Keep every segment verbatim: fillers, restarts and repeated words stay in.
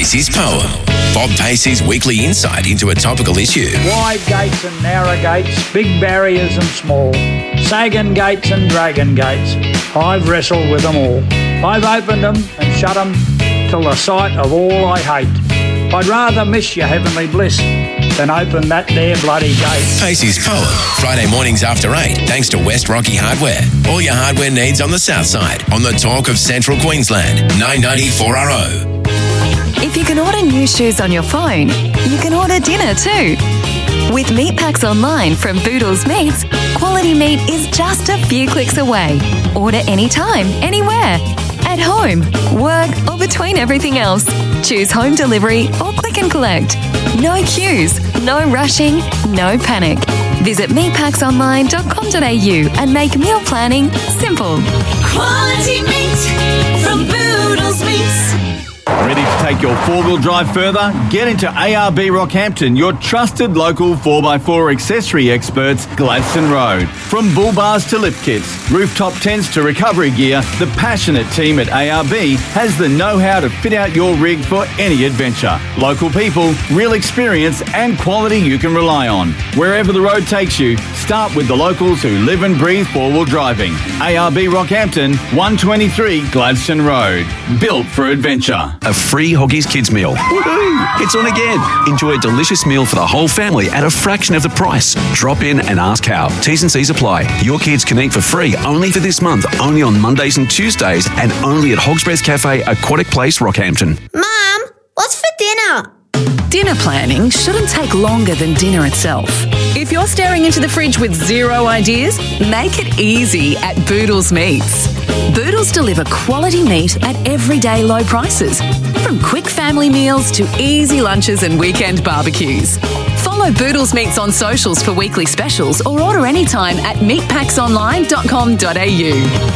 Pacey's poem. Bob Pacey's weekly insight into a topical issue. Wide gates and narrow gates, big barriers and small, sagging gates and dragon gates. I've wrestled with them all. I've opened them and shut them till the sight of all I hate. I'd rather miss your heavenly bliss than open that there bloody gate. Pacey's poem, Friday mornings after eight, thanks to West Rocky Hardware. All your hardware needs on the south side, on the talk of Central Queensland, nine ninety-four R O. If you can order new shoes on your phone, you can order dinner too. With Meat Packs Online from Boodles Meats, quality meat is just a few clicks away. Order anytime, anywhere. At home, work, or between everything else. Choose home delivery or click and collect. No queues, no rushing, no panic. Visit meat packs online dot com dot a u and make meal planning simple. Quality meat from Boodles Meats. Ready to take your four-wheel drive further? Get into A R B Rockhampton, your trusted local four by four accessory experts, Gladstone Road. From bull bars to lift kits, rooftop tents to recovery gear, the passionate team at A R B has the know-how to fit out your rig for any adventure. Local people, real experience and quality you can rely on. Wherever the road takes you, start with the locals who live and breathe four-wheel driving. A R B Rockhampton, one twenty-three Gladstone Road. Built for adventure. A free Hoggies Kids meal. Woohoo! It's on again. Enjoy a delicious meal for the whole family at a fraction of the price. Drop in and ask how. T's and C's apply. Your kids can eat for free only for this month, only on Mondays and Tuesdays, and only at Hog's Breath Cafe, Aquatic Place, Rockhampton. Mum, what's for dinner? Dinner planning shouldn't take longer than dinner itself. If you're staring into the fridge with zero ideas, make it easy at Boodles Meats. Boodles deliver quality meat at everyday low prices, from quick family meals to easy lunches and weekend barbecues. Follow Boodles Meats on socials for weekly specials or order anytime at meat packs online dot com dot a u.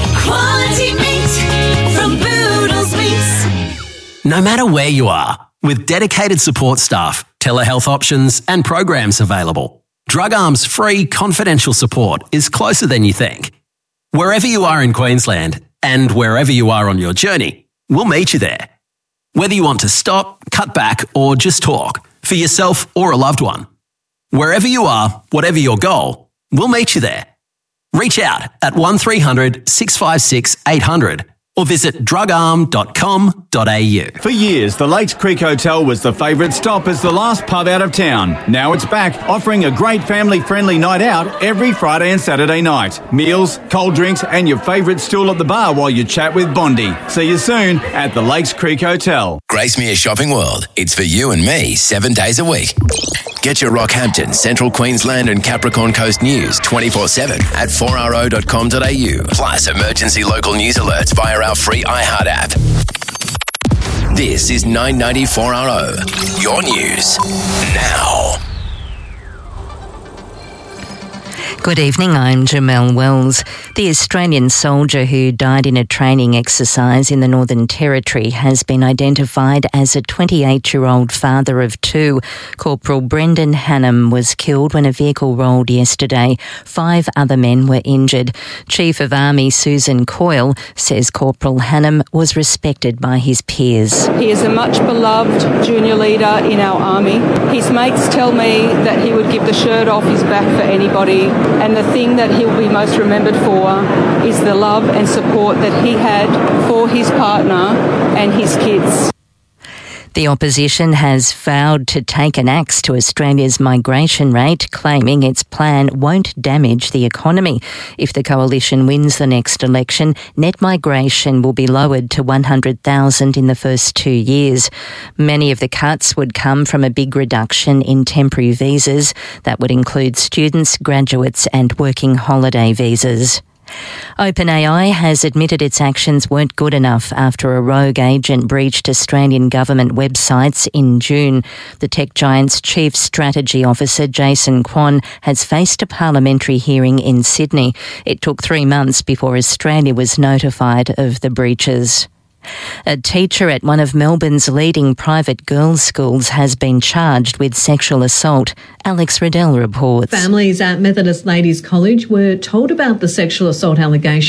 Quality meat from Boodles Meats. No matter where you are, with dedicated support staff, telehealth options and programs available, Drug Arm's free confidential support is closer than you think. Wherever you are in Queensland and wherever you are on your journey, we'll meet you there. Whether you want to stop, cut back or just talk, for yourself or a loved one. Wherever you are, whatever your goal, we'll meet you there. Reach out at one three hundred six five six eight hundred or visit drug arm dot com dot a u. For years, the Lakes Creek Hotel was the favourite stop as the last pub out of town. Now it's back, offering a great family-friendly night out every Friday and Saturday night. Meals, cold drinks and your favourite stool at the bar while you chat with Bondi. See you soon at the Lakes Creek Hotel. Gracemere Shopping World. It's for you and me seven days a week. Get your Rockhampton, Central Queensland and Capricorn Coast news twenty-four seven at four r o dot com dot a u. Plus emergency local news alerts via our free iHeart app. This is nine ninety-four R O. Your news now. Good evening, I'm Jamelle Wells. The Australian soldier who died in a training exercise in the Northern Territory has been identified as a twenty-eight-year-old father of two. Corporal Brendan Hannam was killed when a vehicle rolled yesterday. Five other men were injured. Chief of Army Susan Coyle says Corporal Hannam was respected by his peers. He is a much beloved junior leader in our Army. His mates tell me that he would give the shirt off his back for anybody. And the thing that he'll be most remembered for is the love and support that he had for his partner and his kids. The opposition has vowed to take an axe to Australia's migration rate, claiming its plan won't damage the economy. If the coalition wins the next election, net migration will be lowered to one hundred thousand in the first two years. Many of the cuts would come from a big reduction in temporary visas. That would include students, graduates and working holiday visas. OpenAI has admitted its actions weren't good enough after a rogue agent breached Australian government websites in June. The tech giant's chief strategy officer, Jason Kwan, has faced a parliamentary hearing in Sydney. It took three months before Australia was notified of the breaches. A teacher at one of Melbourne's leading private girls' schools has been charged with sexual assault. Alex Riddell reports. Families at Methodist Ladies College were told about the sexual assault allegation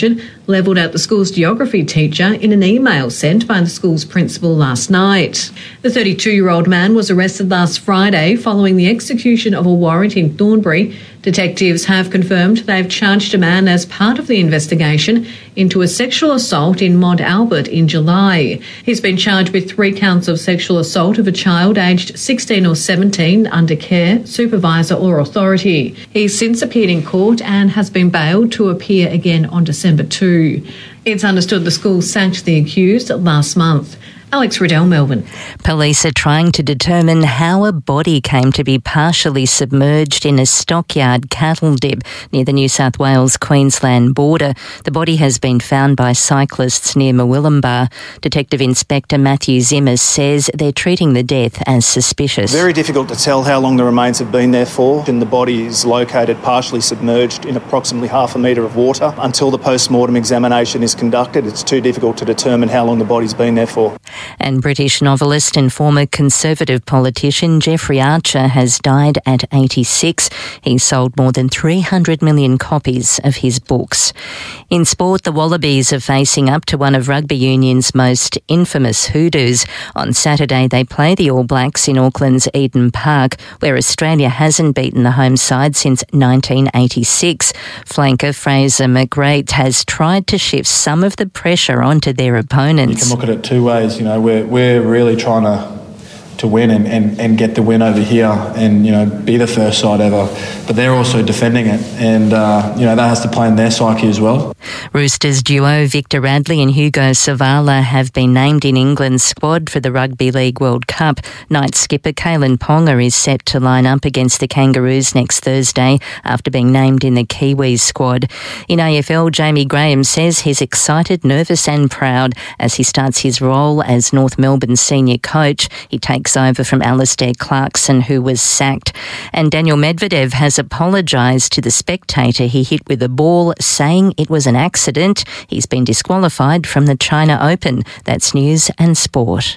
levelled at the school's geography teacher in an email sent by the school's principal last night. The thirty-two-year-old man was arrested last Friday following the execution of a warrant in Thornbury. Detectives have confirmed they've charged a man as part of the investigation into a sexual assault in Mont Albert in July. He's been charged with three counts of sexual assault of a child aged sixteen or seventeen under care, supervisor or authority. He's since appeared in court and has been bailed to appear again on December second. It's understood the school sacked the accused last month. Alex Riddell, Melbourne. Police are trying to determine how a body came to be partially submerged in a stockyard cattle dip near the New South Wales-Queensland border. The body has been found by cyclists near Murwillumbah. Detective Inspector Matthew Zimmer says they're treating the death as suspicious. Very difficult to tell how long the remains have been there for, and the body is located partially submerged in approximately half a metre of water. Until the post-mortem examination is conducted, it's too difficult to determine how long the body's been there for. And British novelist and former Conservative politician Jeffrey Archer has died at eighty-six. He sold more than three hundred million copies of his books. In sport, the Wallabies are facing up to one of rugby union's most infamous hoodoos. On Saturday, they play the All Blacks in Auckland's Eden Park, where Australia hasn't beaten the home side since nineteen eighty-six. Flanker Fraser McGrath has tried to shift some of the pressure onto their opponents. You can look at it two ways. You know, we're we're really trying to to win and, and, and get the win over here and, you know, be the first side ever. But they're also defending it, and, uh, you know, that has to play in their psyche as well. Roosters duo Victor Radley and Hugo Savala have been named in England's squad for the Rugby League World Cup. Night skipper Kalen Ponga is set to line up against the Kangaroos next Thursday after being named in the Kiwis squad. In A F L, Jamie Graham says he's excited, nervous and proud as he starts his role as North Melbourne's senior coach. He takes over from Alistair Clarkson, who was sacked. And Daniel Medvedev has apologised to the spectator he hit with a ball, saying it was an accident. He's been disqualified from the China Open. That's news and sport.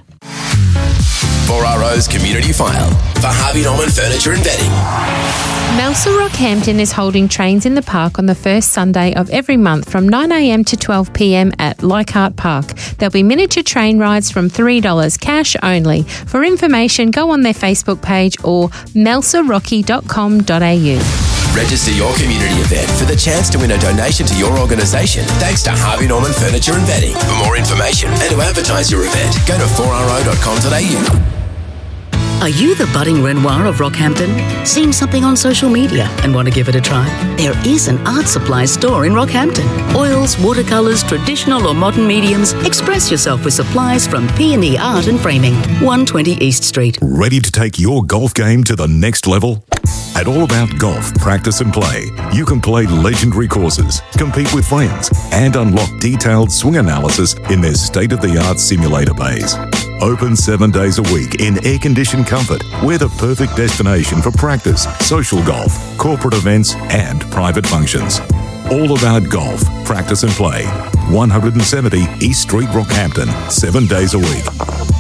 four R O's Community File for Harvey Norman Furniture and Bedding. Melsa Rockhampton is holding Trains in the Park on the first Sunday of every month from nine a m to twelve p m at Leichhardt Park. There'll be miniature train rides from three dollars cash only. For information, go on their Facebook page or melsa rocky dot com dot a u. Register your community event for the chance to win a donation to your organisation thanks to Harvey Norman Furniture and Bedding. For more information and to advertise your event, go to four r o dot com dot a u. Are you the budding Renoir of Rockhampton? Seen something on social media and want to give it a try? There is an art supply store in Rockhampton. Oils, watercolours, traditional or modern mediums. Express yourself with supplies from P and E Art and Framing, one twenty East Street. Ready to take your golf game to the next level? At All About Golf Practice and Play, you can play legendary courses, compete with friends, and unlock detailed swing analysis in their state-of-the-art simulator bays. Open seven days a week in air-conditioned comfort. We're the perfect destination for practice, social golf, corporate events, and private functions. All About Golf Practice and Play, one seventy East Street, Rockhampton, seven days a week.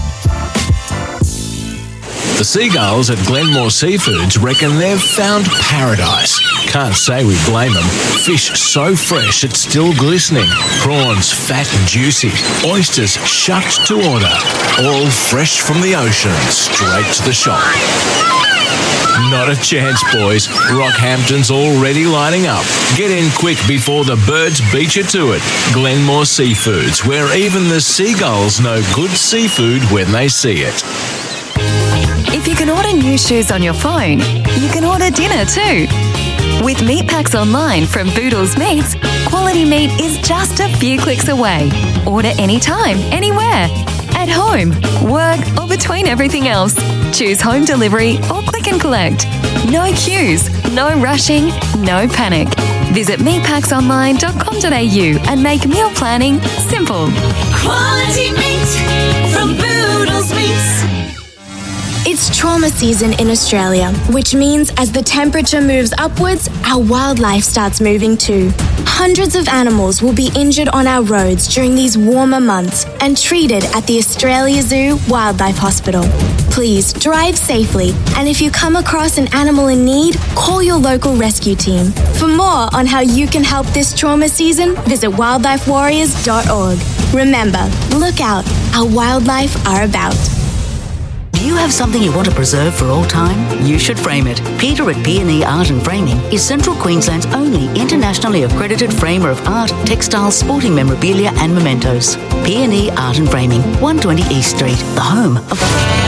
The seagulls at Glenmore Seafoods reckon they've found paradise. Can't say we blame them. Fish so fresh it's still glistening. Prawns fat and juicy. Oysters shucked to order. All fresh from the ocean, straight to the shop. Not a chance, boys. Rockhampton's already lining up. Get in quick before the birds beat you to it. Glenmore Seafoods, where even the seagulls know good seafood when they see it. If you can order new shoes on your phone, you can order dinner too. With Meat Packs Online from Boodles Meats, quality meat is just a few clicks away. Order anytime, anywhere. At home, work, or between everything else. Choose home delivery or click and collect. No queues, no rushing, no panic. Visit meat packs online dot com dot a u and make meal planning simple. Quality meat from Boodles Meats. It's trauma season in Australia, which means as the temperature moves upwards, our wildlife starts moving too. Hundreds of animals will be injured on our roads during these warmer months and treated at the Australia Zoo Wildlife Hospital. Please drive safely, and if you come across an animal in need, call your local rescue team. For more on how you can help this trauma season, visit wildlife warriors dot org. Remember, look out, our wildlife are about. Do you have something you want to preserve for all time? You should frame it. Peter at P and E Art and Framing is Central Queensland's only internationally accredited framer of art, textiles, sporting memorabilia and mementos. P and E Art and Framing, one twenty East Street, the home of...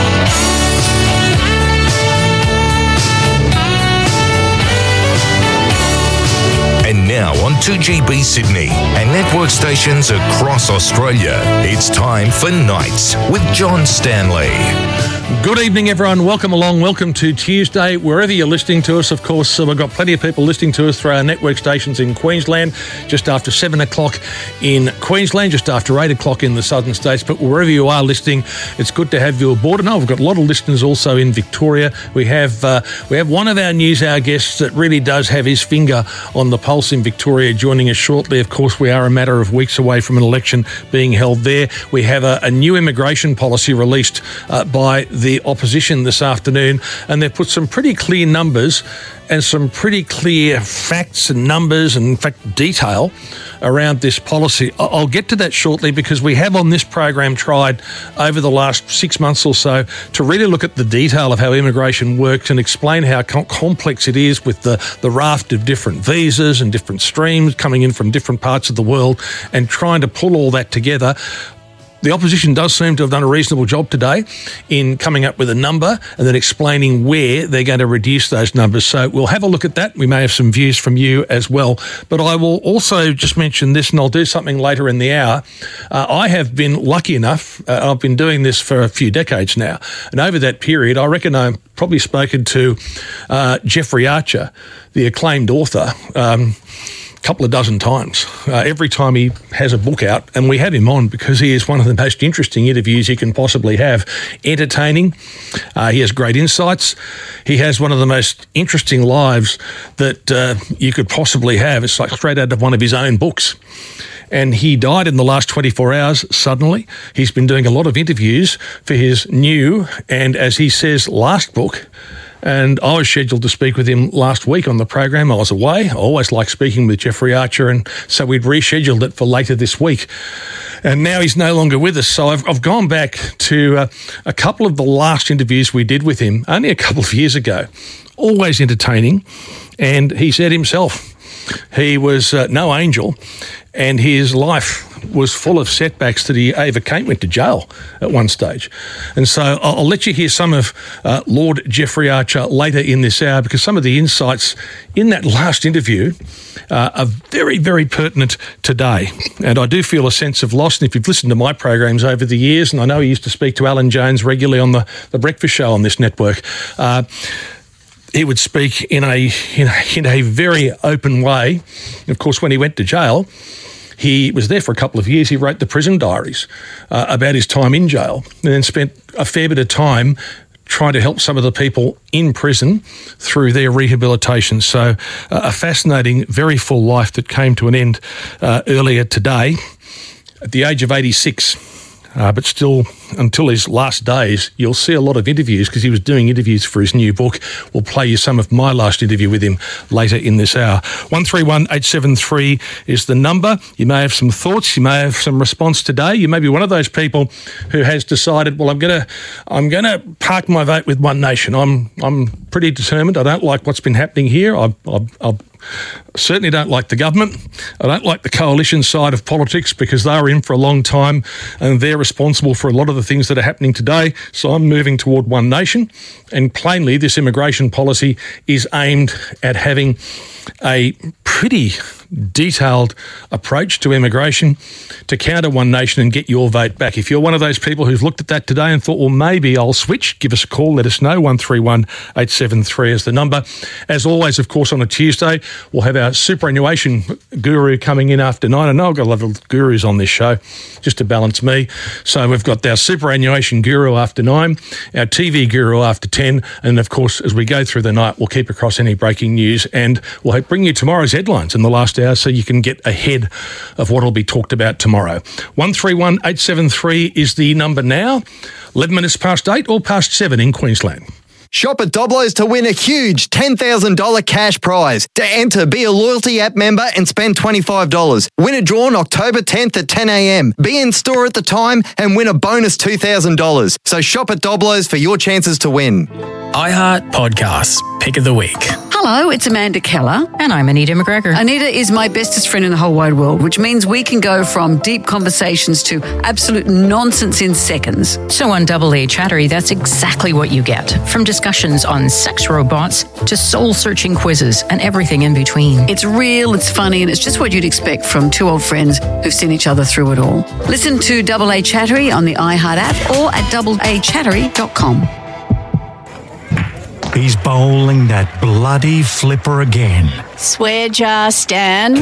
And now on two G B Sydney and network stations across Australia, it's time for Nights with John Stanley. Good evening, everyone. Welcome along. Welcome to Tuesday, wherever you're listening to us. Of course, so we've got plenty of people listening to us through our network stations in Queensland, just after seven o'clock in Queensland, just after eight o'clock in the southern states. But wherever you are listening, it's good to have you aboard. And we've got a lot of listeners also in Victoria. We have uh, we have one of our news hour guests that really does have his finger on the pulse in Victoria joining us shortly. Of course, we are a matter of weeks away from an election being held there. We have a, a new immigration policy released uh, by the opposition this afternoon, and they've put some pretty clear numbers and some pretty clear facts and numbers and, in fact, detail around this policy. I'll get to that shortly, because we have on this program tried over the last six months or so to really look at the detail of how immigration works and explain how com- complex it is with the, the raft of different visas and different streams coming in from different parts of the world, and trying to pull all that together. The opposition does seem to have done a reasonable job today in coming up with a number and then explaining where they're going to reduce those numbers. So we'll have a look at that. We may have some views from you as well. But I will also just mention this, and I'll do something later in the hour. Uh, I have been lucky enough, uh, I've been doing this for a few decades now, and over that period, I reckon I've probably spoken to uh, Jeffrey Archer, the acclaimed author, um, couple of dozen times, uh, every time he has a book out, and we have him on because he is one of the most interesting interviews you can possibly have. Entertaining, uh, he has great insights, he has one of the most interesting lives that uh, you could possibly have. It's like straight out of one of his own books. And he died in the last twenty-four hours suddenly. He's been doing a lot of interviews for his new, and as he says, last book. And I was scheduled to speak with him last week on the program. I was away. I always like speaking with Jeffrey Archer, and so we'd rescheduled it for later this week. And now he's no longer with us. So I've, I've gone back to uh, a couple of the last interviews we did with him only a couple of years ago. Always entertaining. And he said himself, he was uh, no angel, and his life was full of setbacks that he overcame. Went to jail at one stage. And so I'll, I'll let you hear some of uh, Lord Jeffrey Archer later in this hour, because some of the insights in that last interview uh, are very, very pertinent today. And I do feel a sense of loss. And if you've listened to my programs over the years, and I know he used to speak to Alan Jones regularly on the, the breakfast show on this network, uh, he would speak in a, in a in a very open way. Of course, when he went to jail, he was there for a couple of years. He wrote the prison diaries uh, about his time in jail, and then spent a fair bit of time trying to help some of the people in prison through their rehabilitation. So uh, a fascinating, very full life that came to an end uh, earlier today at the age of eighty-six. Uh, but still, until his last days, you'll see a lot of interviews because he was doing interviews for his new book. We'll play you some of my last interview with him later in this hour. one three one eight seven three is the number. You may have some thoughts. You may have some response today. You may be one of those people who has decided, well, I'm going to I'm going to park my vote with One Nation. I'm I'm pretty determined. I don't like what's been happening here. I've, I've, I've certainly don't like the government. I don't like the coalition side of politics because they were in for a long time and they're responsible for a lot of the things that are happening today. So I'm moving toward One Nation. And plainly, this immigration policy is aimed at having a pretty detailed approach to immigration to counter One Nation and get your vote back. If you're one of those people who's looked at that today and thought, well, maybe I'll switch, give us a call, let us know. one three one eight seven three is the number. As always, of course, on a Tuesday, we'll have our superannuation guru coming in after nine. I know I've got a lot of gurus on this show just to balance me. So we've got our superannuation guru after nine, our T V guru after ten, and of course, as we go through the night, we'll keep across any breaking news and we'll bring you tomorrow's headlines in the last hour so you can get ahead of what will be talked about tomorrow. one three one eight seven three is the number now. eleven minutes past eight or past seven in Queensland. Shop at Doblo's to win a huge ten thousand dollars cash prize. To enter, be a loyalty app member and spend twenty-five dollars. Winner drawn October tenth at ten a.m. Be in store at the time and win a bonus two thousand dollars. So shop at Doblo's for your chances to win. iHeart Podcasts, Pick of the Week. Hello, it's Amanda Keller. And I'm Anita McGregor. Anita is my bestest friend in the whole wide world, which means we can go from deep conversations to absolute nonsense in seconds. So on Double A Chattery, that's exactly what you get. From discussions on sex robots to soul-searching quizzes and everything in between. It's real, it's funny, and it's just what you'd expect from two old friends who've seen each other through it all. Listen to Double A Chattery on the iHeart app or at double a chattery dot com. He's bowling that bloody flipper again. Swear jar, Stan.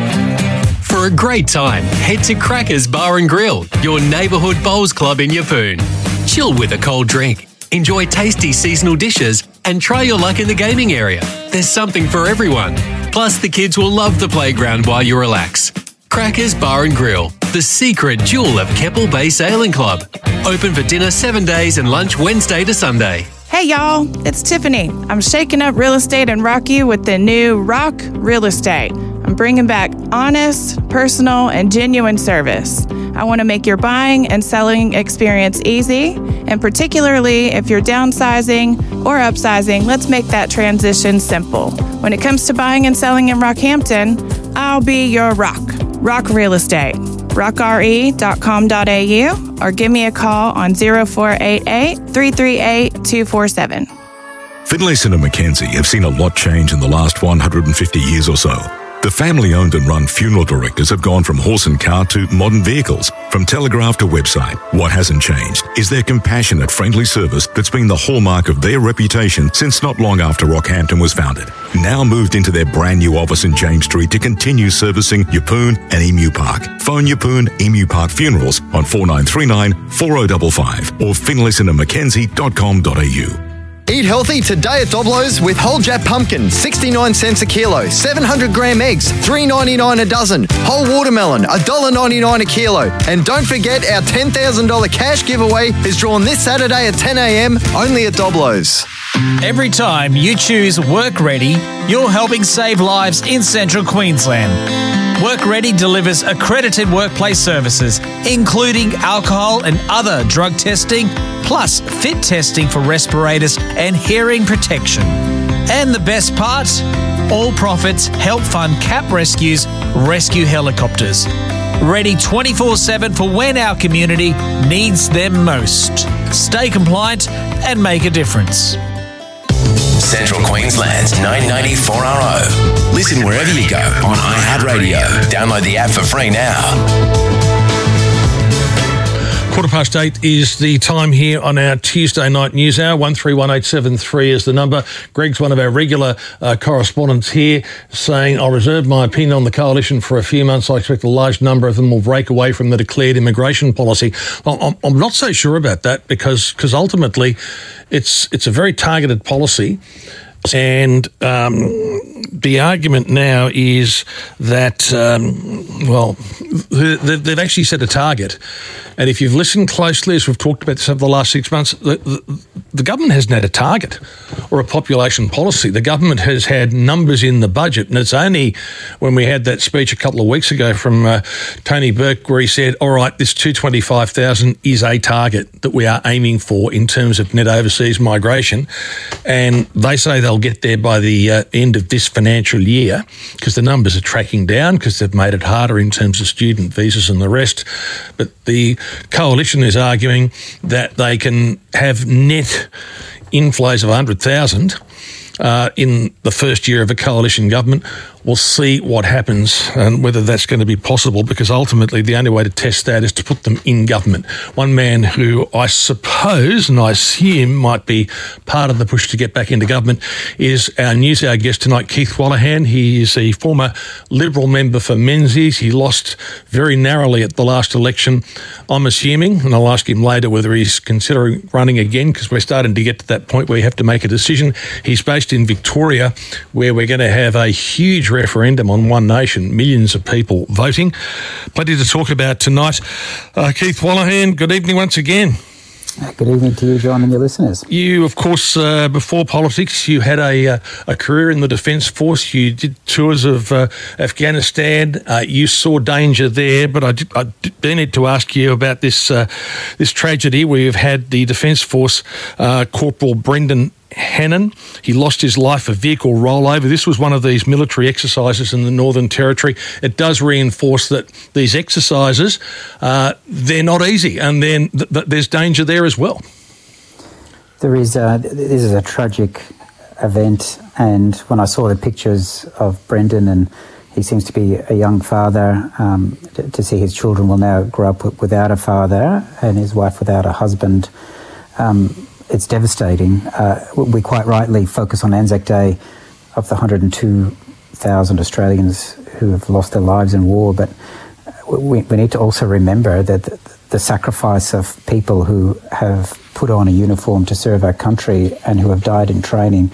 For a great time, head to Crackers Bar and Grill, your neighbourhood bowls club in Yeppoon. Chill with a cold drink, enjoy tasty seasonal dishes, and try your luck in the gaming area. There's something for everyone. Plus, the kids will love the playground while you relax. Crackers Bar and Grill, the secret jewel of Keppel Bay Sailing Club. Open for dinner seven days and lunch Wednesday to Sunday. Hey y'all, it's Tiffany. I'm shaking up real estate in Rocky with the new Rock Real Estate. I'm bringing back honest, personal, and genuine service. I want to make your buying and selling experience easy, and particularly if you're downsizing or upsizing, let's make that transition simple. When it comes to buying and selling in Rockhampton, I'll be your rock. Rock Real Estate. rock r e dot com dot a u or give me a call on zero four eight eight, three three eight, two four seven. Finlayson and Mackenzie have seen a lot change in the last one hundred fifty years or so. The family-owned and run funeral directors have gone from horse and cart to modern vehicles, from telegraph to website. What hasn't changed is their compassionate, friendly service that's been the hallmark of their reputation since not long after Rockhampton was founded. Now moved into their brand new office in James Street to continue servicing Yeppoon and Emu Park. Phone Yeppoon Emu Park Funerals on four nine three nine, four oh five five or finlayson and mackenzie dot com dot a u. Eat healthy today at Doblo's with whole Jap pumpkin, sixty-nine cents a kilo, seven hundred gram eggs, three ninety-nine a dozen, whole watermelon, one dollar ninety-nine a kilo. And don't forget our ten thousand dollars cash giveaway is drawn this Saturday at ten a.m. only at Doblo's. Every time you choose Work Ready, you're helping save lives in Central Queensland. Work Ready delivers accredited workplace services, including alcohol and other drug testing, plus fit testing for respirators and hearing protection. And the best part? All profits help fund C A P Rescue's rescue helicopters. Ready twenty-four seven for when our community needs them most. Stay compliant and make a difference. Central Queensland's nine ninety four R O. Listen wherever you go on iHeartRadio. Download the app for free now. Quarter past eight is the time here on our Tuesday night news hour. one three one eight seven three is the number. Greg's one of our regular uh, correspondents here saying, I'll reserve my opinion on the coalition for a few months. I expect a large number of them will break away from the declared immigration policy. Well, I'm, I'm not so sure about that because because ultimately it's it's a very targeted policy. And um, the argument now is that, um, well, they've actually set a target. And if you've listened closely, as we've talked about this over the last six months, the, the, the government hasn't had a target or a population policy. The government has had numbers in the budget. And it's only when we had that speech a couple of weeks ago from uh, Tony Burke where he said, all right, this two hundred twenty-five thousand is a target that we are aiming for in terms of net overseas migration. And they say they'll get there by the uh, end of this financial year because the numbers are tracking down because they've made it harder in terms of student visas and the rest. But the coalition is arguing that they can have net inflows of one hundred thousand uh, in the first year of a coalition government. We'll see what happens and whether that's going to be possible because ultimately the only way to test that is to put them in government. One man who I suppose and I assume might be part of the push to get back into government is our news hour guest tonight, Keith Wallahan. He is a former Liberal member for Menzies. He lost very narrowly at the last election, I'm assuming, and I'll ask him later whether he's considering running again because we're starting to get to that point where you have to make a decision. He's based in Victoria where we're going to have a huge referendum on One Nation, millions of people voting. Plenty to talk about tonight. Uh, Keith Wallahan, good evening once again. Good evening to you, John, and your listeners. You, of course, uh, before politics, you had a uh, a career in the Defence Force. You did tours of uh, Afghanistan. Uh, you saw danger there, but I, did, I do need to ask you about this uh, this tragedy where you've had the Defence Force uh, Corporal Brendan Hannon. He lost his life, a vehicle rollover. This was one of these military exercises in the Northern Territory. It does reinforce that these exercises, uh, they're not easy, and then th- th- there's danger there as well. There is a, this is a tragic event, and when I saw the pictures of Brendan, and he seems to be a young father, um, to, to see his children will now grow up w- without a father and his wife without a husband, um, it's devastating. Uh, we quite rightly focus on Anzac Day of the one hundred two thousand Australians who have lost their lives in war, but we, we need to also remember that the, the sacrifice of people who have put on a uniform to serve our country and who have died in training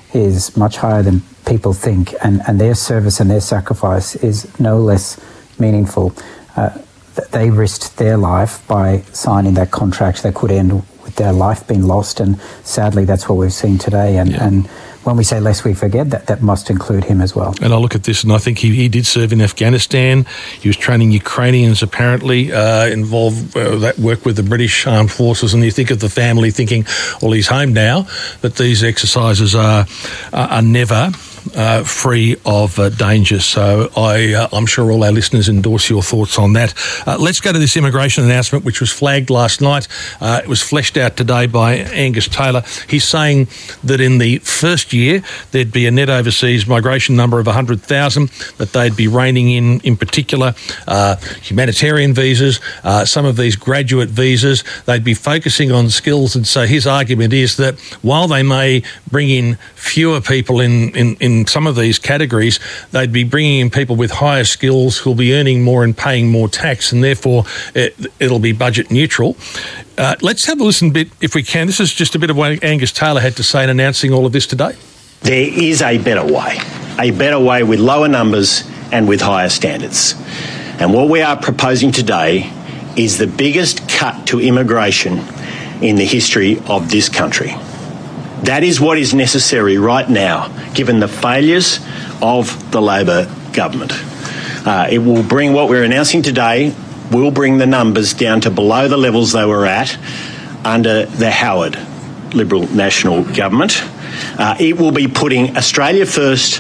is much higher than people think, and, and their service and their sacrifice is no less meaningful. Uh, they risked their life by signing that contract that could end with their life being lost, and sadly that's what we've seen today. And, yeah. and when we say lest we forget, that that must include him as well. And I look at this and I think he, he did serve in Afghanistan. He was training Ukrainians apparently, uh, involved uh, that work with the British Armed Forces, and you think of the family thinking, well, he's home now, but these exercises are, are, are never Uh, free of uh, danger. So I, uh, I'm sure all our listeners endorse your thoughts on that. Uh, let's go to this immigration announcement, which was flagged last night. Uh, it was fleshed out today by Angus Taylor. He's saying that in the first year there'd be a net overseas migration number of one hundred thousand, that they'd be reining in, in particular, uh, humanitarian visas, uh, some of these graduate visas. They'd be focusing on skills. And so his argument is that while they may bring in fewer people in, in, in In some of these categories, they'd be bringing in people with higher skills who'll be earning more and paying more tax, and therefore it, it'll be budget neutral. Uh, let's have a listen bit, if we can. This is just a bit of what Angus Taylor had to say in announcing all of this today. There is a better way, a better way with lower numbers and with higher standards. And what we are proposing today is the biggest cut to immigration in the history of this country. That is what is necessary right now, given the failures of the Labor government. Uh, it will bring, what we're announcing today, will bring the numbers down to below the levels they were at under the Howard Liberal National Government. Uh, it will be putting Australia first,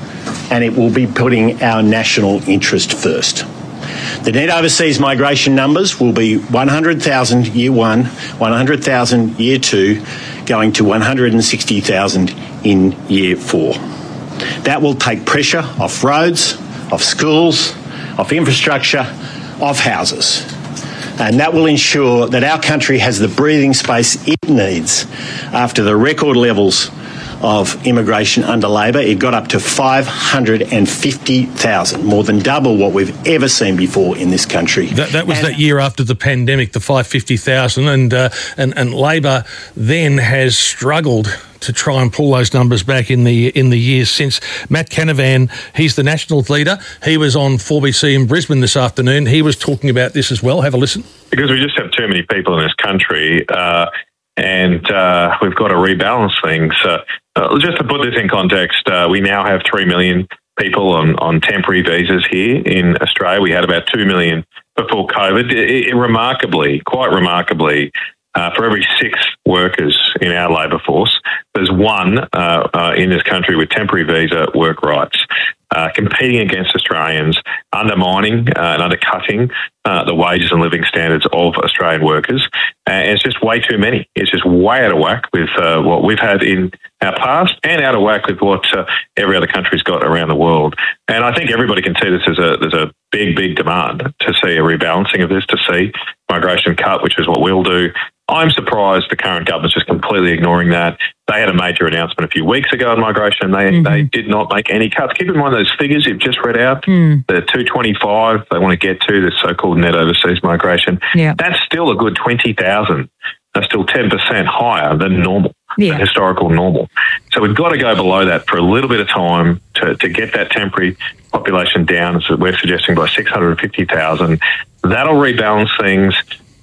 and it will be putting our national interest first. The net overseas migration numbers will be one hundred thousand year one, one hundred thousand year two, going to one hundred sixty thousand in year four. That will take pressure off roads, off schools, off infrastructure, off houses. And that will ensure that our country has the breathing space it needs after the record levels of immigration under Labor. It got up to five hundred fifty thousand, more than double what we've ever seen before in this country. That, that was and, that year after the pandemic, the five hundred fifty thousand, and, uh, and and Labor then has struggled to try and pull those numbers back in the in the years since. Matt Canavan, he's the Nationals leader. He was on four B C in Brisbane this afternoon. He was talking about this as well. Have a listen. Because we just have too many people in this country, uh, and uh, we've got to rebalance things. Uh, uh, just to put this in context, uh, we now have three million people on, on temporary visas here in Australia. We had about two million before COVID. It, it, remarkably, quite remarkably, Uh, for every six workers in our labour force, there's one uh, uh, in this country with temporary visa work rights, uh, competing against Australians, undermining uh, and undercutting uh, the wages and living standards of Australian workers. And it's just way too many. It's just way out of whack with uh, what we've had in our past, and out of whack with what uh, every other country's got around the world. And I think everybody can see this as a there's a big, big demand to see a rebalancing of this, to see migration cut, which is what we'll do. I'm surprised the current government's just completely ignoring that. They had a major announcement a few weeks ago on migration. They mm-hmm. they did not make any cuts. Keep in mind those figures you've just read out, mm. the two twenty-five they want to get to, the so-called net overseas migration. Yeah. That's still a good twenty thousand. That's still ten percent higher than normal, yeah. historical normal. So we've got to go below that for a little bit of time to, to get that temporary population down, as we're suggesting, by six hundred fifty thousand. That'll rebalance things.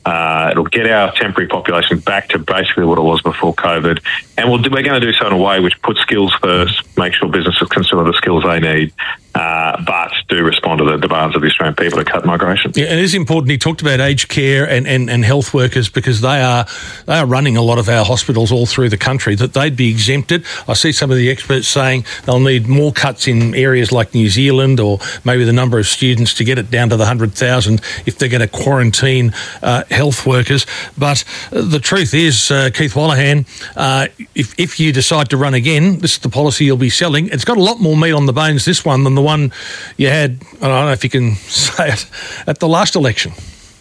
Uh, it'll get our temporary population back to basically what it was before COVID. And we'll do, we're going to do so in a way which puts skills first, make sure businesses can still have the skills they need, uh, but do respond to the demands of the Australian people to cut migration. Yeah, and it is important. He talked about aged care and, and, and health workers because they are they are running a lot of our hospitals all through the country, that they'd be exempted. I see some of the experts saying they'll need more cuts in areas like New Zealand, or maybe the number of students to get it down to the one hundred thousand if they're going to quarantine uh, health workers. But uh, the truth is, uh, Keith Wolahan, uh, if, if you decide to run again, this is the policy you'll be selling. It's got a lot more meat on the bones, this one, than the one you had, I don't know if you can say it, at the last election.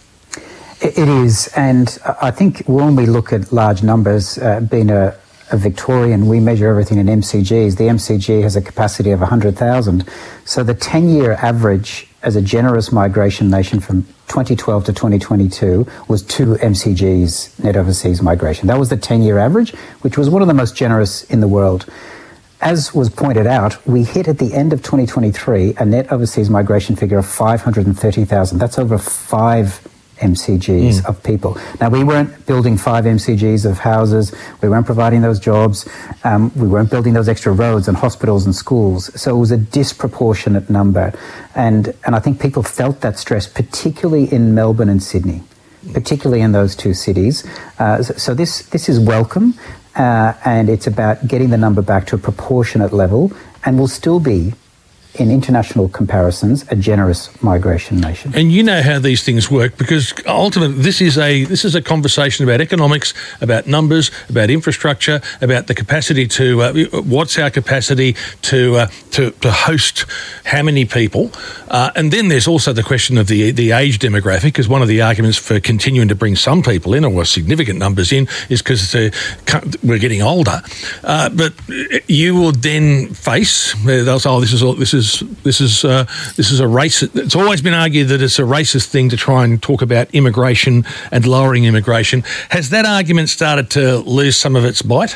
It is, and I think when we look at large numbers, uh, being a, a Victorian, we measure everything in M C Gs. The M C G has a capacity of one hundred thousand. So the ten-year average as a generous migration nation from twenty twelve to twenty twenty-two was two M C Gs, net overseas migration. That was the ten-year average, which was one of the most generous in the world. As was pointed out, we hit at the end of twenty twenty-three a net overseas migration figure of five hundred thirty thousand. That's over five M C Gs mm. of people. Now, we weren't building five M C Gs of houses. We weren't providing those jobs. Um, we weren't building those extra roads and hospitals and schools. So it was a disproportionate number. And, and I think people felt that stress, particularly in Melbourne and Sydney, particularly in those two cities. Uh, so, so this, this is welcome. Uh, and it's about getting the number back to a proportionate level, and will still be, in international comparisons, a generous migration nation. And you know how these things work, because ultimately this is a this is a conversation about economics, about numbers, about infrastructure, about the capacity to uh, what's our capacity to uh, to to host how many people, uh, and then there's also the question of the the age demographic, because one of the arguments for continuing to bring some people in, or significant numbers in, is because we're getting older. Uh, but you will then face they'll say, oh, this is all this is. This is uh, this is a racist. It's always been argued that it's a racist thing to try and talk about immigration and lowering immigration. Has that argument started to lose some of its bite?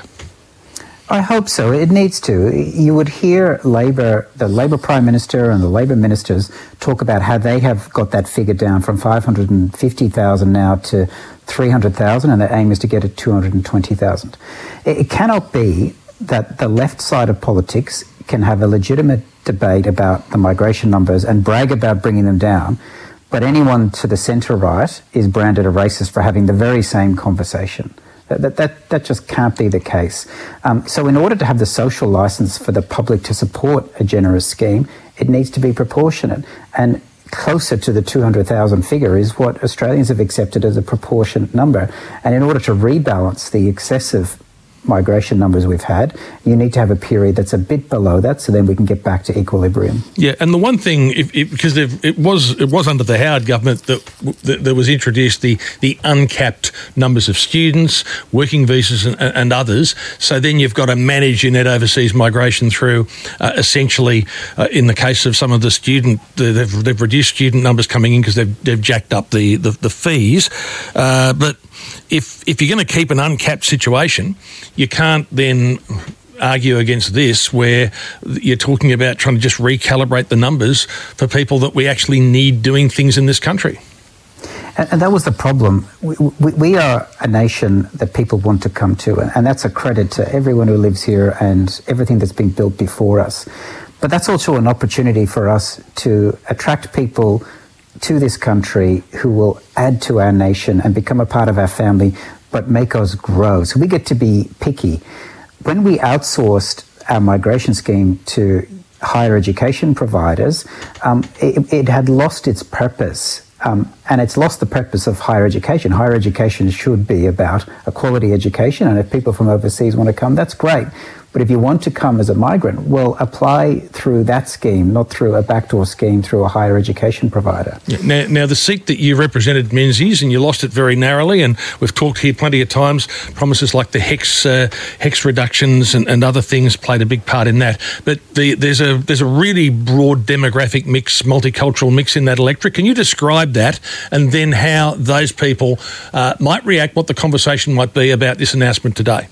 I hope so. It needs to. You would hear Labor, the Labor Prime Minister and the Labor ministers talk about how they have got that figure down from five hundred fifty thousand now to three hundred thousand, and their aim is to get it two hundred twenty thousand. It cannot be that the left side of politics can have a legitimate debate about the migration numbers and brag about bringing them down, but anyone to the centre-right is branded a racist for having the very same conversation. That, that, that, that just can't be the case. Um, so in order to have the social licence for the public to support a generous scheme, it needs to be proportionate. And closer to the two hundred thousand figure is what Australians have accepted as a proportionate number. And in order to rebalance the excessive migration numbers we've had, you need to have a period that's a bit below that, so then we can get back to equilibrium. Yeah, and the one thing, if, if, because it was it was under the Howard government that, that there was introduced the the uncapped numbers of students, working visas, and, and others. So then you've got to manage your net overseas migration through uh, essentially, uh, in the case of some of the student, they've they've reduced student numbers coming in because they've they've jacked up the the, the fees, uh, but. If if you're going to keep an uncapped situation, you can't then argue against this, where you're talking about trying to just recalibrate the numbers for people that we actually need doing things in this country. And, and that was the problem. We, we, we are a nation that people want to come to, and that's a credit to everyone who lives here and everything that's been built before us. But that's also an opportunity for us to attract people to this country who will add to our nation and become a part of our family, but make us grow. So we get to be picky. When we outsourced our migration scheme to higher education providers, um, it, it had lost its purpose. Um, and it's lost the purpose of higher education. Higher education should be about a quality education, and if people from overseas want to come, that's great. But if you want to come as a migrant, well, apply through that scheme, not through a backdoor scheme through a higher education provider. Yeah, now, now, the seat that you represented, Menzies, and you lost it very narrowly, and we've talked here plenty of times, promises like the HEX uh, HEX reductions and, and other things played a big part in that. But the, there's a there's a really broad demographic mix, multicultural mix in that electorate. Can you describe that, and then how those people uh, might react, what the conversation might be about this announcement today?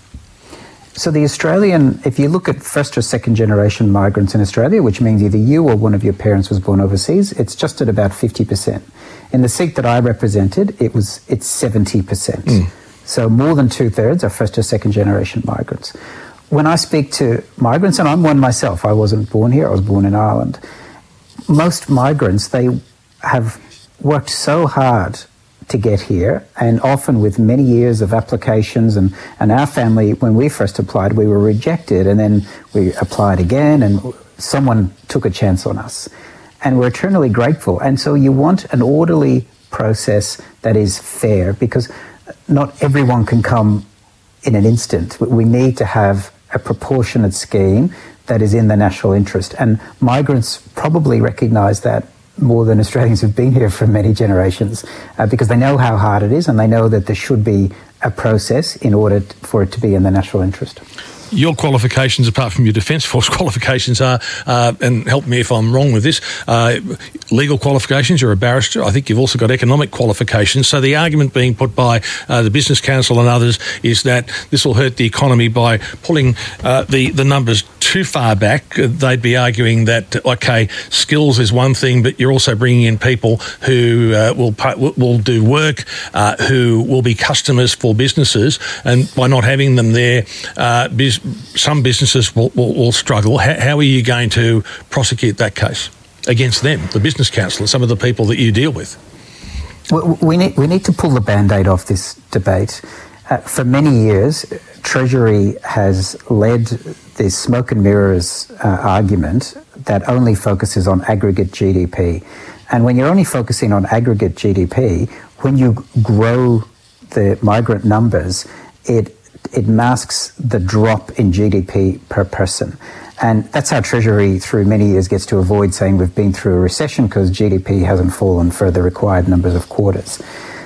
So the Australian, if you look at first or second generation migrants in Australia, which means either you or one of your parents was born overseas, it's just at about fifty percent. In the seat that I represented, it was it's seventy percent. Mm. So more than two-thirds are first or second-generation migrants. When I speak to migrants, and I'm one myself, I wasn't born here, I was born in Ireland. Most migrants, they have worked so hard to get here, and often with many years of applications, and, and our family, when we first applied, we were rejected, and then we applied again, and someone took a chance on us. And we're eternally grateful. And so you want an orderly process that is fair, because not everyone can come in an instant. We need to have a proportionate scheme that is in the national interest. And migrants probably recognise that more than Australians who've been here for many generations, uh, because they know how hard it is, and they know that there should be a process in order t- for it to be in the national interest. Your qualifications, apart from your Defence Force qualifications, are, uh, and help me if I'm wrong with this, uh, legal qualifications. You're a barrister. I think you've also got economic qualifications. So the argument being put by uh, the Business Council and others is that this will hurt the economy by pulling uh, the, the numbers too far back. They'd be arguing that, okay, skills is one thing, but you're also bringing in people who uh, will will do work, uh, who will be customers for businesses, and by not having them there, uh, biz- some businesses will, will, will struggle. How, how are you going to prosecute that case against them, the Business Council, and some of the people that you deal with? We need, we need to pull the Band-Aid off this debate. Uh, for many years, Treasury has led this smoke and mirrors uh, argument that only focuses on aggregate G D P. And when you're only focusing on aggregate G D P, when you grow the migrant numbers, it it masks the drop in G D P per person. And that's how Treasury, through many years, gets to avoid saying we've been through a recession because G D P hasn't fallen for the required numbers of quarters.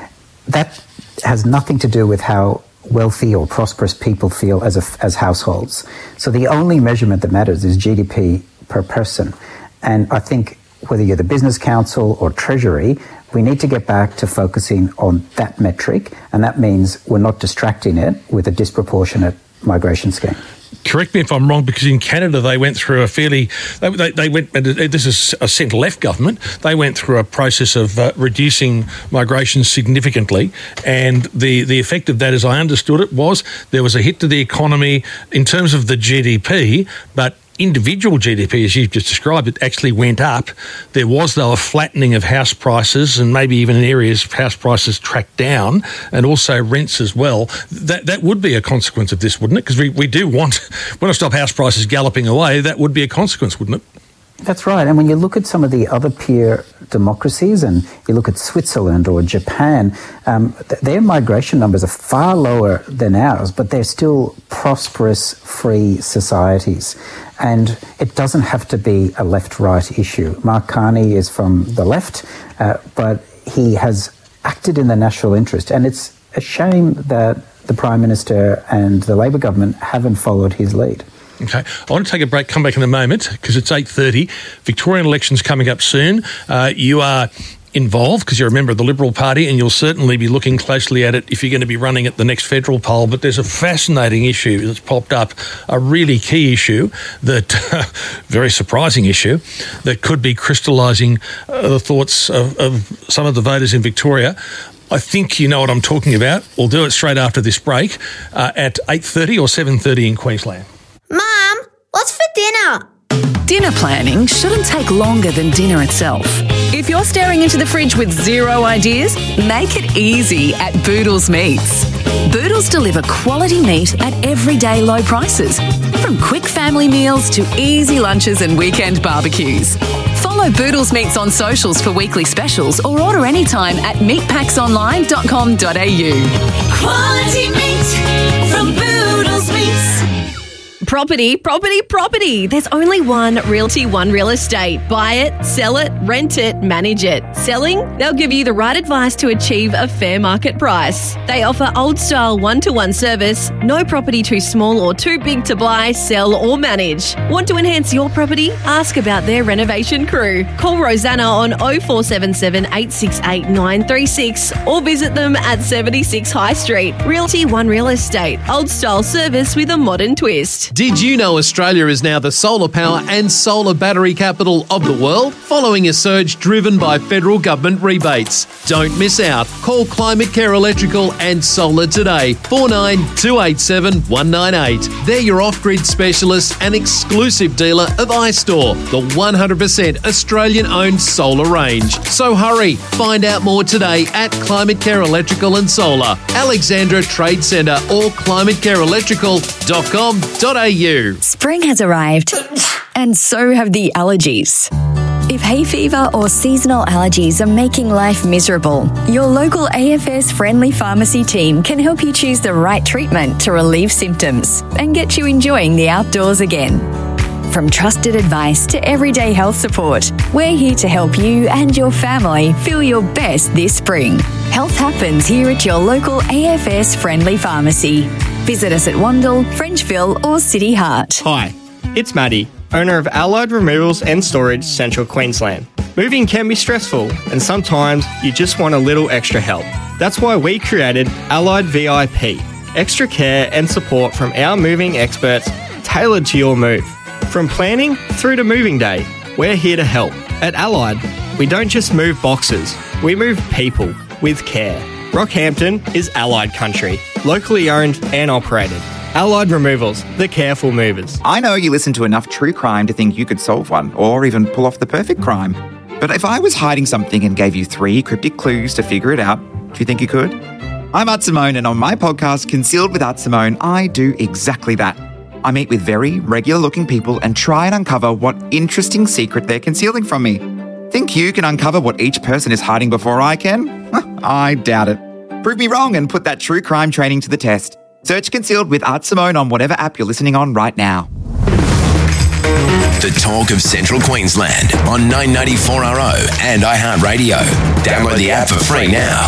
That has nothing to do with how wealthy or prosperous people feel as a, as households. So the only measurement that matters is G D P per person. And I think whether you're the Business Council or Treasury, we need to get back to focusing on that metric, and that means we're not distracting it with a disproportionate migration scheme. Correct me if I'm wrong, because in Canada they went through a fairly, they, they, they went, this is a centre-left government, they went through a process of uh, reducing migration significantly, and the, the effect of that, as I understood it, was there was a hit to the economy in terms of the G D P, but individual G D P, as you've just described, it actually went up. There was, though, a flattening of house prices, and maybe even in areas house prices tracked down, and also rents as well. That that would be a consequence of this, wouldn't it? Because we, we do want, want to stop house prices galloping away. That would be a consequence, wouldn't it? That's right. And when you look at some of the other peer democracies, and you look at Switzerland or Japan, um, th- their migration numbers are far lower than ours, but they're still prosperous, free societies. And it doesn't have to be a left-right issue. Mark Carney is from the left, uh, but he has acted in the national interest. And it's a shame that the Prime Minister and the Labor government haven't followed his lead. Okay, I want to take a break, come back in a moment, because it's eight thirty. Victorian elections coming up soon. Uh, you are involved because you're a member of the Liberal Party, and you'll certainly be looking closely at it if you're going to be running at the next federal poll. But there's a fascinating issue that's popped up, a really key issue, that uh, very surprising issue, that could be crystallising uh, the thoughts of, of some of the voters in Victoria. I think you know what I'm talking about. We'll do it straight after this break uh, at eight thirty or seven thirty in Queensland. Mum, what's for dinner? Dinner planning shouldn't take longer than dinner itself. If you're staring into the fridge with zero ideas, make it easy at Boodles Meats. Boodles deliver quality meat at everyday low prices, from quick family meals to easy lunches and weekend barbecues. Follow Boodles Meats on socials for weekly specials, or order anytime at meat packs online dot com dot a u. Quality meat from Boodles Meats. Property, property, property. There's only one Realty One Real Estate. Buy it, sell it, rent it, manage it. Selling? They'll give you the right advice to achieve a fair market price. They offer old-style one-to-one service, no property too small or too big to buy, sell or manage. Want to enhance your property? Ask about their renovation crew. Call Rosanna on oh four seven seven, eight six eight, nine three six or visit them at seventy-six High Street. Realty One Real Estate. Old-style service with a modern twist. Did you know Australia is now the solar power and solar battery capital of the world, following a surge driven by federal government rebates? Don't miss out. Call Climate Care Electrical and Solar today, four nine two eight seven one nine eight. They're your off-grid specialists and exclusive dealer of iStore, the one hundred percent Australian-owned solar range. So hurry, find out more today at Climate Care Electrical and Solar, Alexandra Trade Centre or climate care electrical dot com dot a u. Spring has arrived, and so have the allergies. If hay fever or seasonal allergies are making life miserable, your local A F S friendly pharmacy team can help you choose the right treatment to relieve symptoms and get you enjoying the outdoors again. From trusted advice to everyday health support, we're here to help you and your family feel your best this spring. Health happens here at your local A F S friendly pharmacy. Visit us at Wandle, Frenchville or City Heart. Hi, it's Maddie, owner of Allied Removals and Storage, Central Queensland. Moving can be stressful, and sometimes you just want a little extra help. That's why we created Allied V I P, extra care and support from our moving experts tailored to your move. From planning through to moving day, we're here to help. At Allied, we don't just move boxes, we move people with care. Rockhampton is Allied country, locally owned and operated. Allied Removals, the careful movers. I know you listen to enough true crime to think you could solve one, or even pull off the perfect crime. But if I was hiding something and gave you three cryptic clues to figure it out, do you think you could? I'm Art Simone, and on my podcast, Concealed with Art Simone, I do exactly that. I meet with very regular-looking people and try and uncover what interesting secret they're concealing from me. Think you can uncover what each person is hiding before I can? I doubt it. Prove me wrong and put that true crime training to the test. Search Concealed with Art Simone on whatever app you're listening on right now. The talk of Central Queensland on nine ninety-four R O and iHeartRadio. Download the app for free now.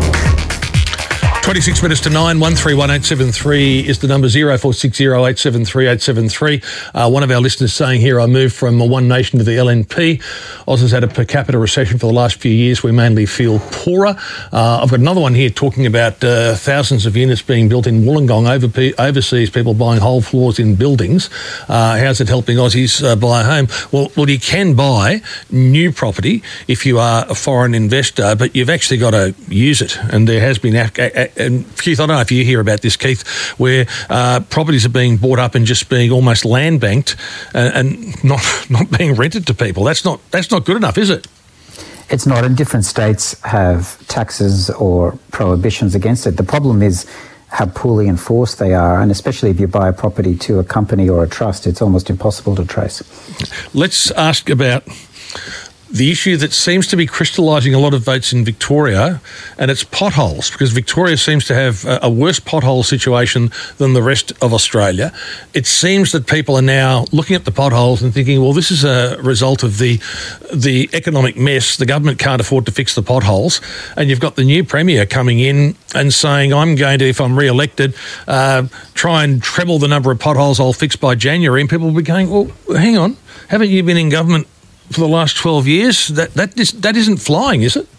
twenty-six minutes to nine, one three one eight seven three is the number, zero four six zero eight seven three eight seven three. Uh, one of our listeners saying here, I moved from One Nation to the L N P. Oz has had a per capita recession for the last few years. We mainly feel poorer. Uh, I've got another one here talking about uh, thousands of units being built in Wollongong, over, overseas people buying whole floors in buildings. Uh, how's it helping Aussies uh, buy a home? Well, well, you can buy new property if you are a foreign investor, but you've actually got to use it. And there has been... A, a, And Keith, I don't know if you hear about this, Keith, where uh, properties are being bought up and just being almost land banked and, and not not being rented to people. That's not that's not good enough, is it? It's not, and different states have taxes or prohibitions against it. The problem is how poorly enforced they are, and especially if you buy a property to a company or a trust, it's almost impossible to trace. Let's ask about the issue that seems to be crystallising a lot of votes in Victoria, and it's potholes, because Victoria seems to have a, a worse pothole situation than the rest of Australia. It seems that people are now looking at the potholes and thinking, well, this is a result of the the economic mess. The government can't afford to fix the potholes. And you've got the new Premier coming in and saying, I'm going to, if I'm re-elected, uh, try and treble the number of potholes I'll fix by January. And people will be going, well, hang on, haven't you been in government for the last twelve years? That that is, that isn't flying, is it?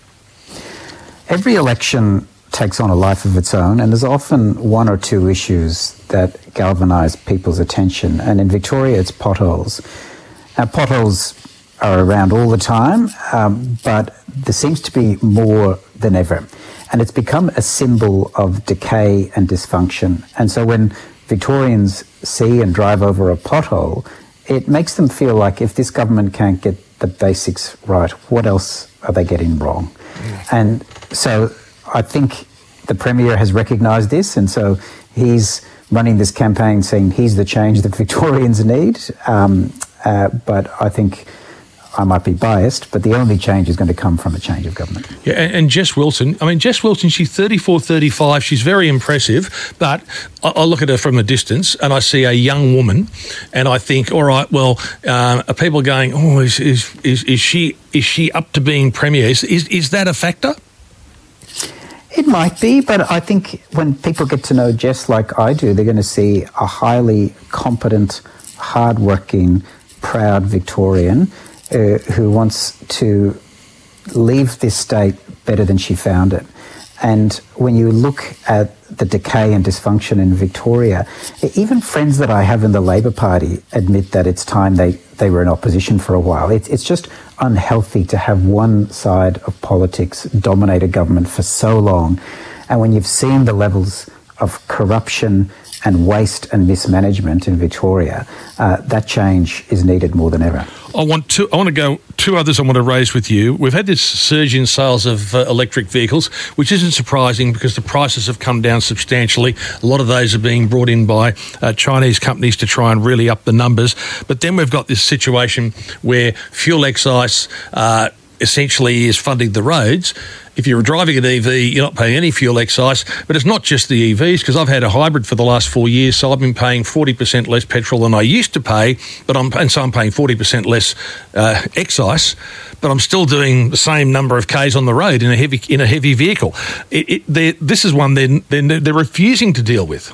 Every election takes on a life of its own, and there's often one or two issues that galvanise people's attention. And in Victoria, it's potholes. Now, potholes are around all the time, um, but there seems to be more than ever. And it's become a symbol of decay and dysfunction. And so when Victorians see and drive over a pothole, it makes them feel like if this government can't get the basics right, what else are they getting wrong? Mm. And so I think the Premier has recognised this, and so he's running this campaign saying he's the change that Victorians need. Um, uh, but I think I might be biased, but the only change is going to come from a change of government. Yeah, and, and Jess Wilson, I mean, Jess Wilson, she's thirty-four, thirty-five, she's very impressive, but I, I look at her from a distance and I see a young woman and I think, all right, well, um, are people going, oh, is, is, is, is she is she up to being Premier? Is, is, is that a factor? It might be, but I think when people get to know Jess like I do, they're going to see a highly competent, hard-working, proud Victorian Uh, who wants to leave this state better than she found it. And when you look at the decay and dysfunction in Victoria, even friends that I have in the Labor Party admit that it's time they, they were in opposition for a while. It's, it's just unhealthy to have one side of politics dominate a government for so long. And when you've seen the levels of corruption and waste and mismanagement in Victoria, uh, that change is needed more than ever. I want to. I want to go. Two others I want to raise with you. We've had this surge in sales of uh, electric vehicles, which isn't surprising because the prices have come down substantially. A lot of those are being brought in by uh, Chinese companies to try and really up the numbers. But then we've got this situation where fuel excise uh, essentially is funding the roads. If you're driving an E V, you're not paying any fuel excise. But it's not just the E Vs, because I've had a hybrid for the last four years, so I've been paying forty percent less petrol than I used to pay, but I'm and so I'm paying forty percent less uh, excise, but I'm still doing the same number of Ks on the road in a heavy in a heavy vehicle. It, it, this is one they're, they're, they're refusing to deal with.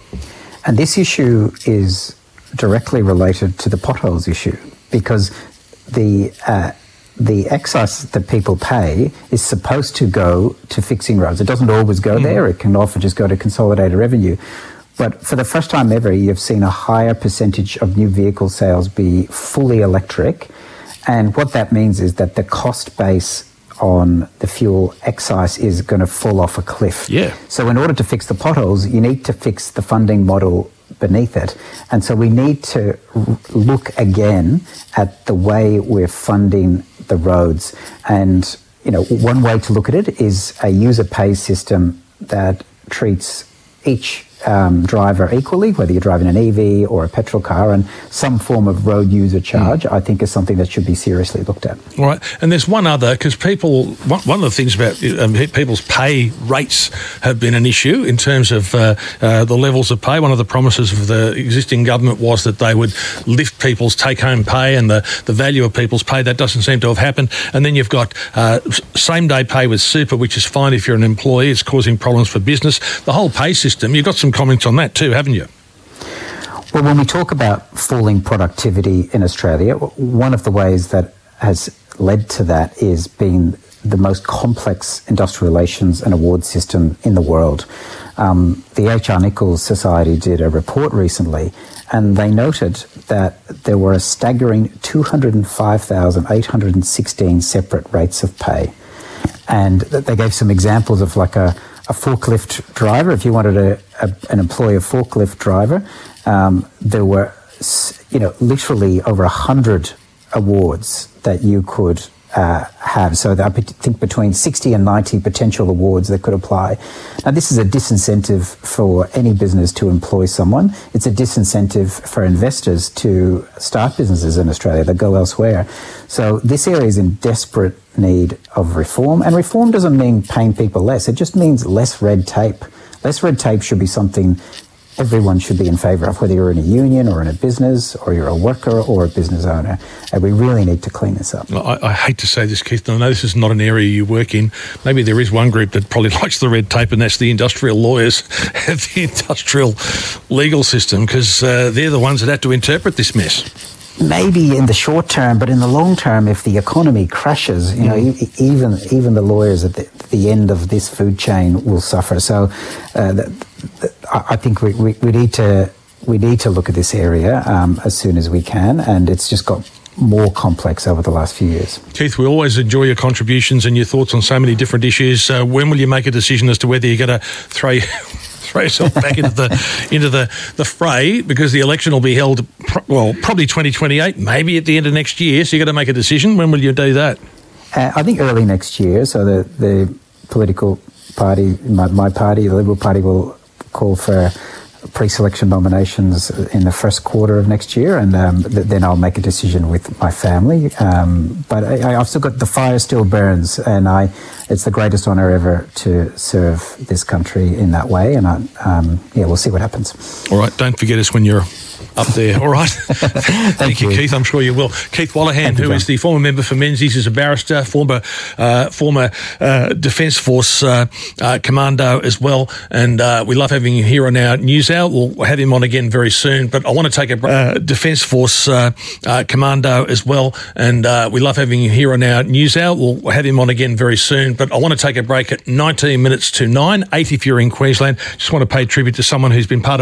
And this issue is directly related to the potholes issue, because the uh, the excise that people pay is supposed to go to fixing roads. It doesn't always go mm. there. It can often just go to consolidated revenue. But for the first time ever, you've seen a higher percentage of new vehicle sales be fully electric. And what that means is that the cost base on the fuel excise is going to fall off a cliff. Yeah. So in order to fix the potholes, you need to fix the funding model beneath it. And so we need to r- look again at the way we're funding the roads. And, you know, one way to look at it is a user pay system that treats each um, driver equally, whether you're driving an E V or a petrol car, and some form of road user charge, mm. I think, is something that should be seriously looked at. All right. And there's one other, because people, one, one of the things about um, people's pay rates have been an issue in terms of uh, uh, the levels of pay. One of the promises of the existing government was that they would lift people's take-home pay and the, the value of people's pay. That doesn't seem to have happened. And then you've got uh, same-day pay with super, which is fine if you're an employee. It's causing problems for business. The whole pay system, you've got some comments on that too, haven't you? Well, when we talk about falling productivity in Australia, one of the ways that has led to that is being the most complex industrial relations and award system in the world. Um, the H R Nichols Society did a report recently, and they noted that there were a staggering two hundred five thousand eight hundred sixteen separate rates of pay. And they gave some examples of like a a forklift driver. If you wanted a, a, an employee, a forklift driver, um, there were, you know, literally over a hundred awards that you could uh, have. So I think between sixty and ninety potential awards that could apply. Now, this is a disincentive for any business to employ someone. It's a disincentive for investors to start businesses in Australia that go elsewhere. So this area is in desperate need of reform, and reform doesn't mean paying people less. It just means less red tape. Less red tape should be something everyone should be in favour of, whether you're in a union or in a business or you're a worker or a business owner. And we really need to clean this up. I, I hate to say this, Keith, and I know this is not an area you work in. Maybe there is one group that probably likes the red tape, and that's the industrial lawyers at the industrial legal system, because uh, they're the ones that have to interpret this mess. Maybe in the short term, but in the long term, if the economy crashes, you know, mm. even even the lawyers at the, the end of this food chain will suffer. So, uh, the, the, I think we, we, we need to we need to look at this area um, as soon as we can, and it's just got more complex over the last few years. Keith, we always enjoy your contributions and your thoughts on so many different issues. Uh, when will you make a decision as to whether you're going to throw throw yourself back into the into the, the fray, because the election will be held, well, probably twenty twenty-eight, maybe at the end of next year, so you've got to make a decision. When will you do that? Uh, I think early next year. So the, the political party, my, my party, the Liberal Party, will call for pre-selection nominations in the first quarter of next year, and um, th- then I'll make a decision with my family. Um, but I, I've still got, the fire still burns, and I it's the greatest honour ever to serve this country in that way. And I, um, yeah, we'll see what happens. All right, don't forget us when you're up there. All right. Thank, Thank you, you, Keith. I'm sure you will. Keith Wallahan, who is the former member for Menzies, is a barrister, former uh, former uh, Defence Force uh, uh, commando as well. And uh, we love having you here on our news hour. We'll have him on again very soon. But I want to take a uh, Defence Force uh, uh, commando as well. And uh, we love having you here on our news hour. We'll have him on again very soon. But I want to take a break at nineteen minutes to nine, eight if you're in Queensland. Just want to pay tribute to someone who's been part of